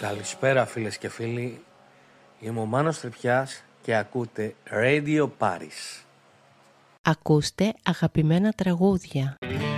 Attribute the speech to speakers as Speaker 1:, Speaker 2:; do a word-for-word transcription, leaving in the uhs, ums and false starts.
Speaker 1: Καλησπέρα φίλες και φίλοι, είμαι ο Μάνος Τρυπιάς και ακούτε Radio Paris.
Speaker 2: Ακούστε αγαπημένα τραγούδια.